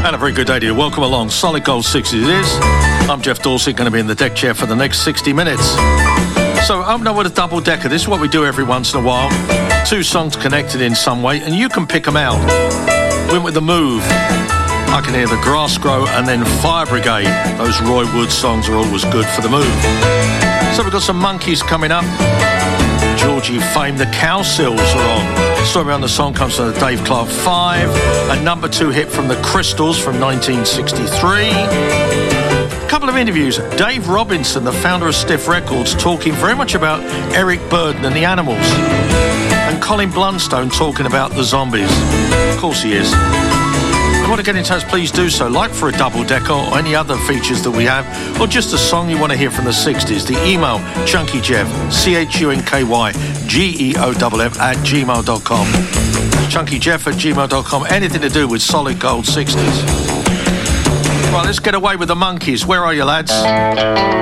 And a very good day to you. Welcome along. Solid Gold 60s it is. I'm Jeff Dorsey, going to be in the deck chair for the next 60 minutes. So I'm not with a double decker. This is what we do every once in a while. Two songs connected in some way, and you can pick them out. Went with The Move. I Can Hear the Grass Grow, and then Fire Brigade. Those Roy Wood songs are always good for The Move. So we've got some Monkeys coming up. Georgie fame, the Cowsills are on. Story on the song comes from the Dave Clark 5, a number 2 hit from the Crystals from 1963. A couple of interviews. Dave Robinson, the founder of Stiff Records, talking very much about Eric Burdon and the Animals. And Colin Blunstone talking about the Zombies. Of course he is. If you want to get in touch, please do so. Like for a double decker or any other features that we have, or just a song you want to hear from the 60s, the email chunkyjeff, CHUNKYGEOFF @gmail.com. chunkyjeff@gmail.com. Anything to do with Solid Gold 60s. Right, let's get away with the Monkeys. Where are you, lads?